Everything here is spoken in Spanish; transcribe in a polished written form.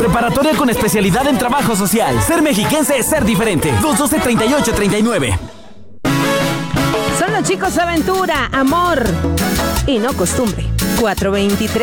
Preparatoria con especialidad en trabajo social. Ser mexiquense es ser diferente. 212-3839. Son los chicos Aventura, amor y no costumbre. 423.